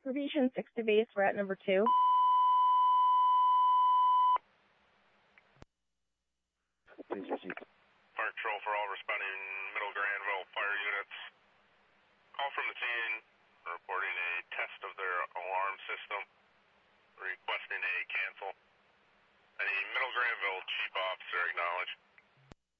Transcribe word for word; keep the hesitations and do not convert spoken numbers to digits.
Provision six to base, we're at number two. Please proceed. Fire Control for all responding Middle Granville fire units. Call from the scene reporting a test of their alarm system. Requesting a cancel.